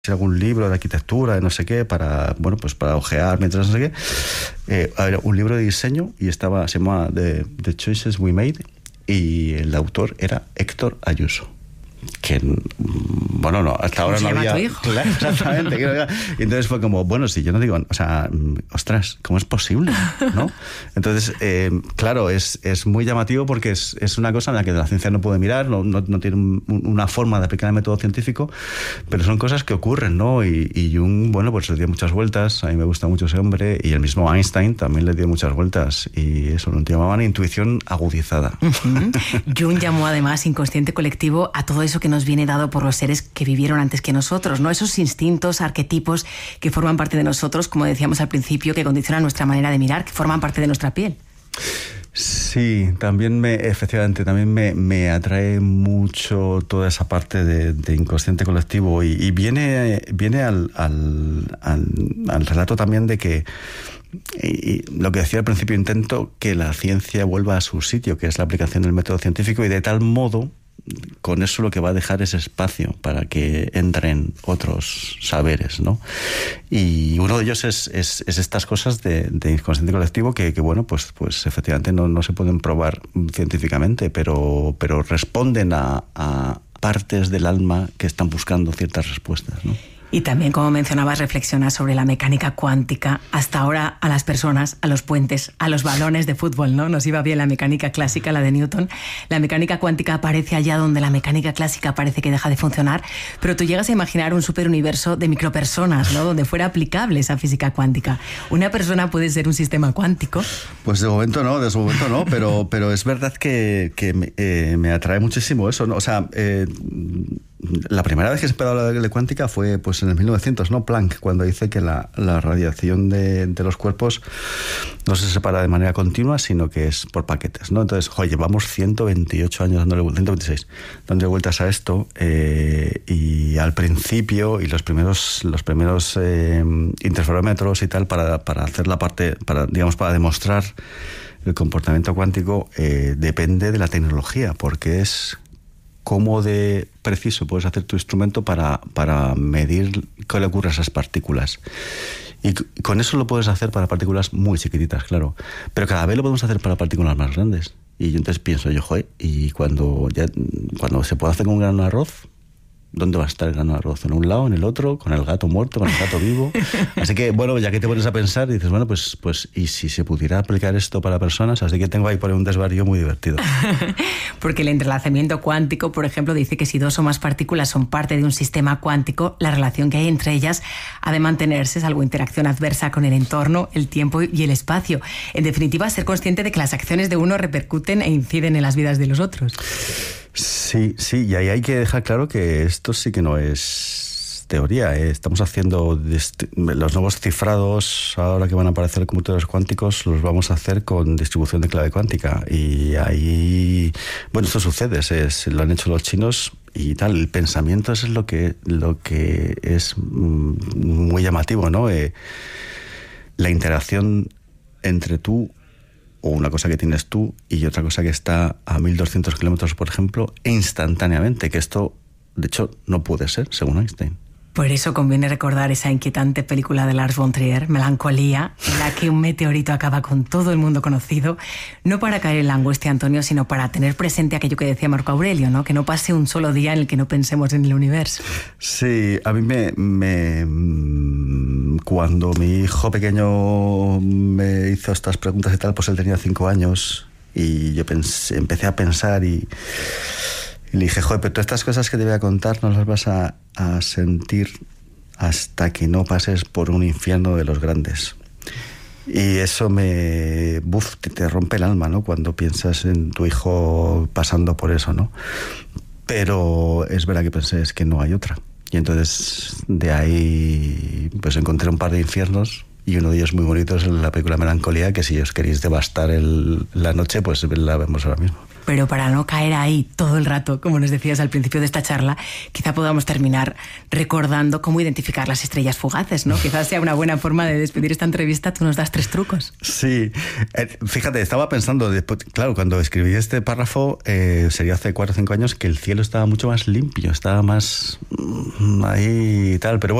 algún libro de arquitectura, de no sé qué, para ojear mientras no sé qué. Era un libro de diseño y se llamaba The Choices We Made, y el autor era Héctor Ayuso. Que, bueno, no, hasta ahora no había... tu hijo? Claro, exactamente. Y entonces fue como, bueno, si yo no digo, o sea, ostras, ¿cómo es posible? ¿No? Entonces, claro, es muy llamativo porque es una cosa en la que la ciencia no puede mirar, no tiene una forma de aplicar el método científico, pero son cosas que ocurren, ¿no? Y Jung, bueno, pues le dio muchas vueltas, a mí me gusta mucho ese hombre, y el mismo Einstein también le dio muchas vueltas, y eso lo llamaban intuición agudizada. Jung llamó además inconsciente colectivo a todo eso que nos viene dado por los seres que vivieron antes que nosotros, ¿no? Esos instintos, arquetipos que forman parte de nosotros, como decíamos al principio, que condicionan nuestra manera de mirar, que forman parte de nuestra piel. Sí, efectivamente, también me atrae mucho toda esa parte de inconsciente colectivo, y viene al relato también de que, y lo que decía al principio, intento que la ciencia vuelva a su sitio, que es la aplicación del método científico, y de tal modo, con eso lo que va a dejar es espacio para que entren otros saberes, ¿no? Y uno de ellos es estas cosas de inconsciente colectivo que bueno, pues efectivamente no se pueden probar científicamente, pero responden a partes del alma que están buscando ciertas respuestas, ¿no? Y también, como mencionabas, reflexionas sobre la mecánica cuántica. Hasta ahora a las personas, a los puentes, a los balones de fútbol, ¿no? Nos iba bien la mecánica clásica, la de Newton. La mecánica cuántica aparece allá donde la mecánica clásica parece que deja de funcionar, pero tú llegas a imaginar un superuniverso de micropersonas, ¿no? Donde fuera aplicable esa física cuántica. ¿Una persona puede ser un sistema cuántico? Pues de momento no, pero es verdad que me atrae muchísimo eso, ¿no? O sea, la primera vez que se empezó a hablar de cuántica fue pues en el 1900, ¿no? Planck, cuando dice que la radiación de los cuerpos no se separa de manera continua, sino que es por paquetes, ¿no? Entonces, llevamos 126 años dándole vueltas a esto, y al principio, y los primeros interferómetros y tal, para hacer la parte, para demostrar el comportamiento cuántico, depende de la tecnología, porque es cómo de preciso puedes hacer tu instrumento para medir qué le ocurre a esas partículas. Y con eso lo puedes hacer para partículas muy chiquititas, claro. Pero cada vez lo podemos hacer para partículas más grandes. Y yo entonces pienso, y cuando se puede hacer con un grano de arroz, ¿dónde va a estar el grano de arroz? ¿En un lado, en el otro? ¿Con el gato muerto, con el gato vivo? Así que, bueno, ya que te pones a pensar, dices, bueno, pues ¿y si se pudiera aplicar esto para personas? Así que tengo ahí por un desvarío muy divertido. Porque el entrelazamiento cuántico, por ejemplo, dice que si dos o más partículas son parte de un sistema cuántico, la relación que hay entre ellas ha de mantenerse, salvo interacción adversa con el entorno, el tiempo y el espacio. En definitiva, ser consciente de que las acciones de uno repercuten e inciden en las vidas de los otros. Sí, y ahí hay que dejar claro que esto sí que no es teoría. Estamos haciendo los nuevos cifrados, ahora que van a aparecer computadores cuánticos, los vamos a hacer con distribución de clave cuántica. Y ahí, bueno, esto sucede, lo han hecho los chinos y tal. El pensamiento es lo que es muy llamativo, ¿no? La interacción entre tú, o una cosa que tienes tú y otra cosa que está a 1200 kilómetros, por ejemplo, instantáneamente, que esto, de hecho, no puede ser, según Einstein. Por eso conviene recordar esa inquietante película de Lars von Trier, Melancolía, en la que un meteorito acaba con todo el mundo conocido, no para caer en la angustia, Antonio, sino para tener presente aquello que decía Marco Aurelio, ¿no? Que no pase un solo día en el que no pensemos en el universo. Sí, a mí cuando mi hijo pequeño me hizo estas preguntas y tal, pues él tenía 5 años, y yo empecé a pensar y le dije, pero todas estas cosas que te voy a contar no las vas a sentir hasta que no pases por un infierno de los grandes. Y eso te rompe el alma, ¿no? Cuando piensas en tu hijo pasando por eso, ¿no? Pero es verdad que pensé, es que no hay otra. Y entonces de ahí pues encontré un par de infiernos y uno de ellos muy bonito es la película Melancolía, que si os queréis devastar la noche, pues la vemos ahora mismo. Pero para no caer ahí todo el rato, como nos decías al principio de esta charla, quizá podamos terminar recordando cómo identificar las estrellas fugaces, ¿no? Quizás sea una buena forma de despedir esta entrevista. Tú nos das 3 trucos. Sí, fíjate, estaba pensando, claro, cuando escribí este párrafo, sería hace 4 o 5 años, que el cielo estaba mucho más limpio, estaba más ahí y tal, pero bueno.